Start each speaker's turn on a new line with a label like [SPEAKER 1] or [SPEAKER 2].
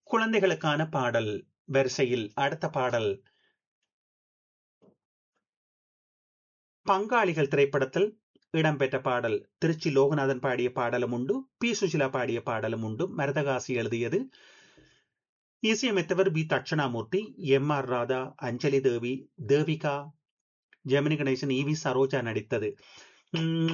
[SPEAKER 1] குழந்தைகளுக்கான பாடல் வரிசையில் அடுத்த பாடல் பங்காளிகள் திரைப்படத்தில் இடம்பெற்ற பாடல். திருச்சி லோகநாதன் பாடிய பாடலும் உண்டு, பி சுசிலா பாடிய பாடலும் உண்டு. மரதகாசி எழுதியது, இசையமைத்தவர் we Dakshinamurthy, M R Radha, Anjali Devi, Devika, Gemini Ganesan, E V Saroja நடித்தது.